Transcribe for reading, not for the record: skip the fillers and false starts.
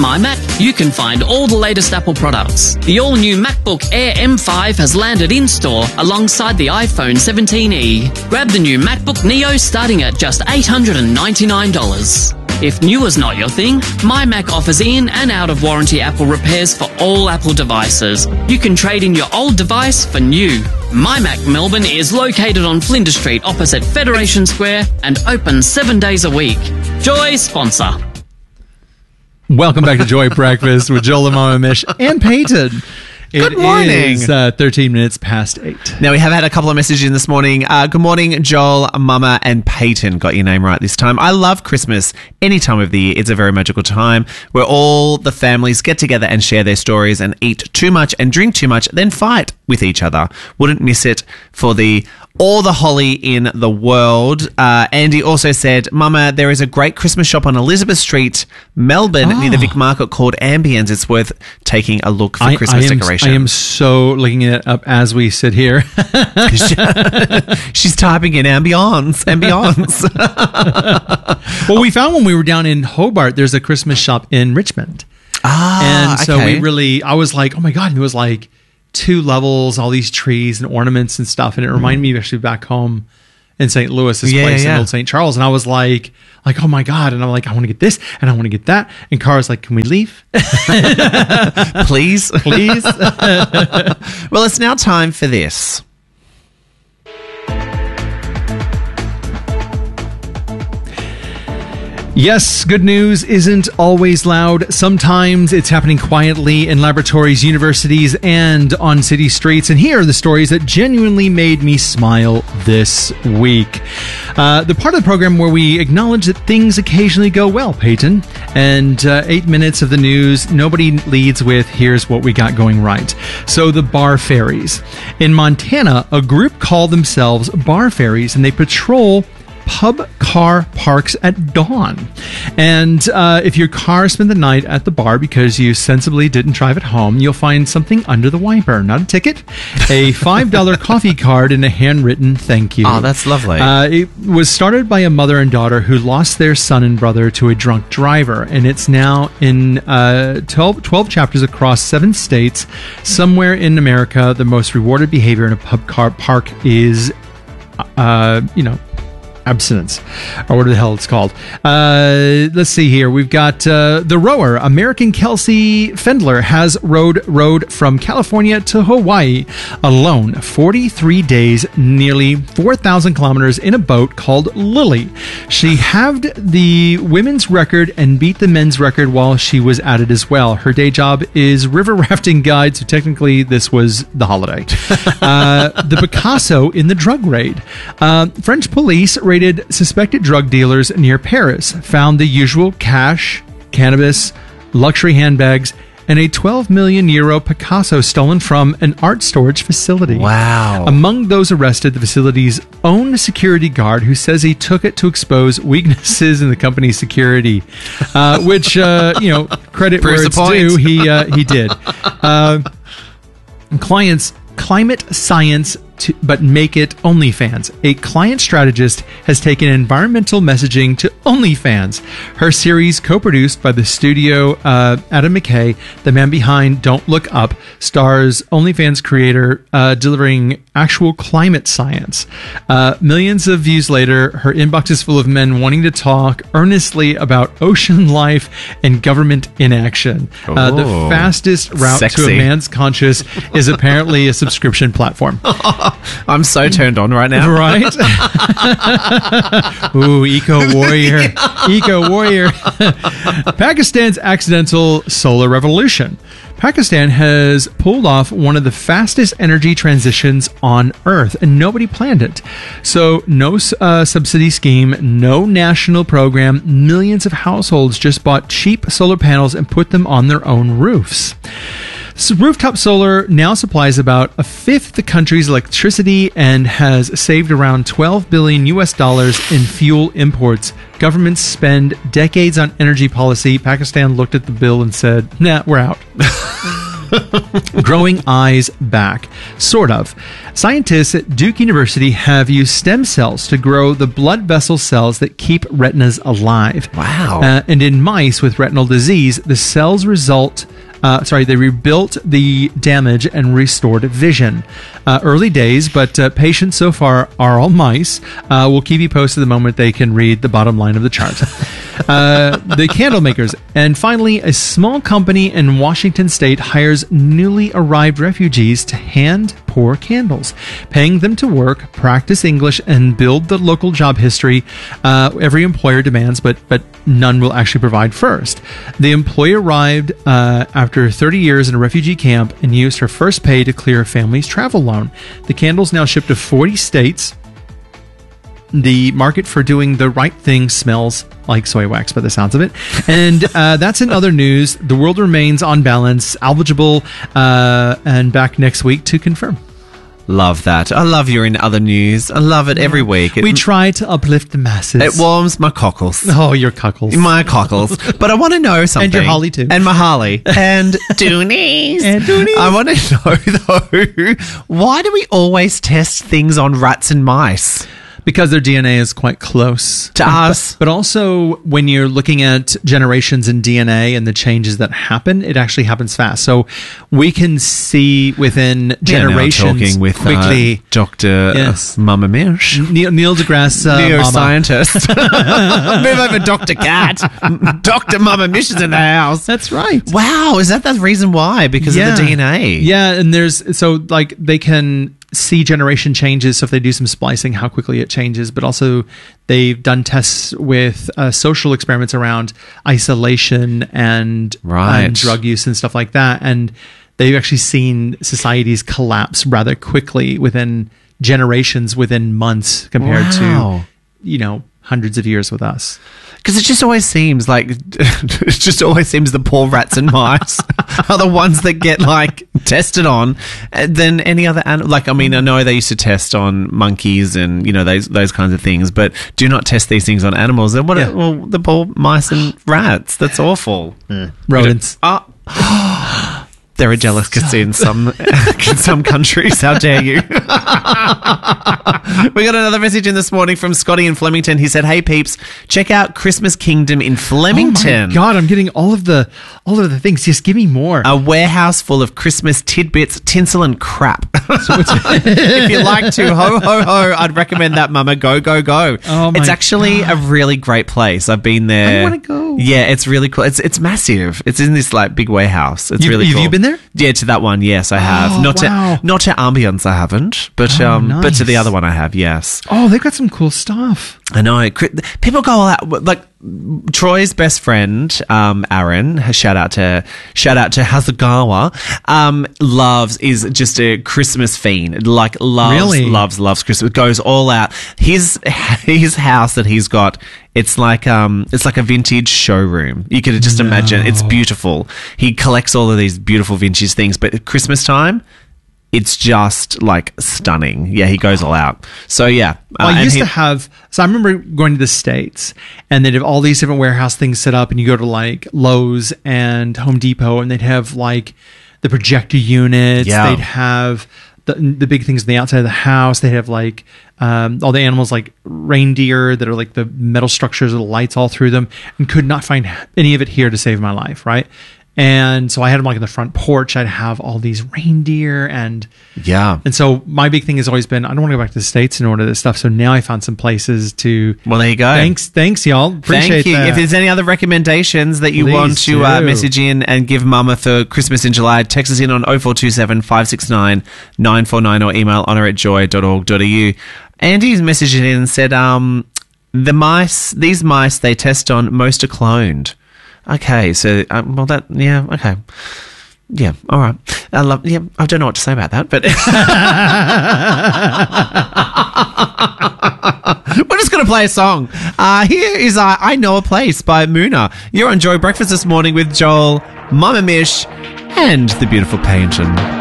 My Mac, you can find all the latest Apple products. The all-new MacBook Air M5 has landed in-store alongside the iPhone 17e. Grab the new MacBook Neo starting at just $899. If new is not your thing, My Mac offers in and out of warranty Apple repairs for all Apple devices. You can trade in your old device for new. My Mac Melbourne is located on Flinders Street opposite Federation Square and open 7 days a week. Joy sponsor. Welcome back to Joy Breakfast with Joel and Mama Mish and Peyton. Good morning. It is 13 minutes past 8. Now, we have had a couple of messages in this morning. Good morning, Joel, Mama, and Peyton. Got your name right this time. I love Christmas. Any time of the year, it's a very magical time where all the families get together and share their stories and eat too much and drink too much, then fight with each other. Wouldn't miss it for all the holly in the world. Andy also said, Mama, there is a great Christmas shop on Elizabeth Street, Melbourne, near the Vic Market called Ambience. It's worth taking a look for Christmas decoration. I am so looking it up as we sit here. She's typing in ambiance. Well, we found when we were down in Hobart, there's a Christmas shop in Richmond. And so I was like, oh my God, and it was like 2 levels, all these trees and ornaments and stuff. And it reminded me of actually back home in St. Louis, this place in Old St. Charles. And I was like, oh my God. And I'm like, I want to get this and I want to get that. And Cara's like, can we leave? Please. Please. Well, it's now time for this. Yes, good news isn't always loud. Sometimes it's happening quietly in laboratories, universities, and on city streets. And here are the stories that genuinely made me smile this week. The part of the program where we acknowledge that things occasionally go well, Peyton. And 8 minutes of the news, nobody leads with, here's what we got going right. So the Bar Fairies. In Montana, a group called themselves Bar Fairies, and they patrol pub car parks at dawn. And if your car spent the night at the bar because you sensibly didn't drive it home, you'll find something under the wiper. Not a ticket, a $5 coffee card, and a handwritten thank you. Oh, that's lovely. It was started by a mother and daughter who lost their son and brother to a drunk driver, and it's now in 12 chapters across 7 states. Somewhere in America, the most rewarded behavior in a pub car park is, abstinence, or whatever the hell it's called. Let's see here. We've got the rower. American Kelsey Fendler has rowed from California to Hawaii alone, 43 days, nearly 4,000 kilometers in a boat called Lily. She halved the women's record and beat the men's record while she was at it as well. Her day job is river rafting guide, so technically this was the holiday. The Picasso in the drug raid. French police raided suspected drug dealers near Paris, found the usual cash, cannabis, luxury handbags, and a 12 million euro Picasso stolen from an art storage facility. Wow. Among those arrested, the facility's own security guard, who says he took it to expose weaknesses in the company's security, which, credit where it's due, he did. Climate science, but make it OnlyFans. A client strategist has taken environmental messaging to OnlyFans. Her series, co-produced by the studio Adam McKay, the man behind Don't Look Up, stars OnlyFans creator delivering actual climate science. Millions of views later, her inbox is full of men wanting to talk earnestly about ocean life and government inaction. The fastest route to a man's conscience is apparently a subscription platform. I'm so turned on right now. Right? Ooh, eco warrior. Eco warrior. Pakistan's accidental solar revolution. Pakistan has pulled off one of the fastest energy transitions on Earth, and nobody planned it. So no subsidy scheme, no national program. Millions of households just bought cheap solar panels and put them on their own roofs. So rooftop solar now supplies about a fifth the country's electricity and has saved around $12 billion in fuel imports. Governments spend decades on energy policy. Pakistan looked at the bill and said, nah, we're out. Growing eyes back. Sort of. Scientists at Duke University have used stem cells to grow the blood vessel cells that keep retinas alive. Wow. And in mice with retinal disease, the cells they rebuilt the damage and restored vision. Early days, but patients so far are all mice. We'll keep you posted the moment they can read the bottom line of the chart. The candle makers. And finally, a small company in Washington state hires newly arrived refugees to hand pour candles, paying them to work, practice English, and build the local job history every employer demands, but none will actually provide first. The employee arrived after 30 years in a refugee camp and used her first pay to clear a family's travel loan. The candles now ship to 40 states. The market for doing the right thing smells like soy wax by the sounds of it. And that's in other news. The world remains on balance, eligible, and back next week to confirm. Love that. I love your in other news. I love it every week. We try to uplift the masses. It warms my cockles. Oh, your cockles. My cockles. But I want to know something. And your Holly, too. And my Harley. And Doonies. And Doonies. I want to know, though, why do we always test things on rats and mice? Because their DNA is quite close to us. But also, when you're looking at generations in DNA and the changes that happen, it actually happens fast. So we can see within generations talking with quickly. Dr. Mama Mish. Neil deGrasse neuroscientist. Move over, Dr. Cat. Dr. Mama Mish is in the house. That's right. Wow. Is that the reason why? Because of the DNA? Yeah. And they can see generation changes. So if they do some splicing, how quickly it changes. But also they've done tests with social experiments around isolation and drug use and stuff like that. And they've actually seen societies collapse rather quickly within generations, within months, compared to, hundreds of years with us. Because it just always seems the poor rats and mice are the ones that get tested on than any other animal. I know they used to test on monkeys and those kinds of things, but do not test these things on animals. And the poor mice and rats. That's awful. Rodents. They're a delicacy in some countries. How dare you? We got another message in this morning from Scotty in Flemington. He said, "Hey peeps, check out Christmas Kingdom in Flemington." Oh my God, I'm getting all of the things. Just give me more. A warehouse full of Christmas tidbits, tinsel, and crap. If you like to ho ho ho, I'd recommend that, Mama. Go go go. It's actually a really great place. I've been there. I want to go. Yeah, it's really cool. It's massive. It's in this big warehouse. It's really cool. Have you been there? Yeah, to that one. Yes, I have. Not to Ambience, I haven't, but nice. But to the other one, I have. Yes. Oh, they've got some cool stuff. I know. People go all out. Troy's best friend, Aaron, shout out to Hasegawa, is just a Christmas fiend. Loves Christmas. Goes all out. His house that he's got, it's like a vintage showroom. You could just imagine. It's beautiful. He collects all of these beautiful vintage things, but at Christmas time, it's just stunning. Yeah, he goes all out. So yeah. I remember going to the States and they'd have all these different warehouse things set up, and you go to Lowe's and Home Depot and they'd have the projector units. Yeah. They'd have the big things on the outside of the house. They'd have all the animals reindeer that are the metal structures with the lights all through them, and could not find any of it here to save my life. Right. And so I had them in the front porch. I'd have all these reindeer and so my big thing has always been, I don't want to go back to the States and order this stuff. So now I found some places to. Well, there you go. Thanks, y'all. Appreciate Thank you. that. If there's any other recommendations that you want to message in and give Mama for Christmas in July, text us in on 0427 569 949 or email honour@joy.org.au. Andy's messaged in and said, these mice they test on, most are cloned. Okay, so okay. Yeah, all right. I don't know what to say about that, but we're just going to play a song. Here is I Know a Place by Moona. You're on Joy Breakfast this morning with Joel, Mama Mish, and the beautiful Payton.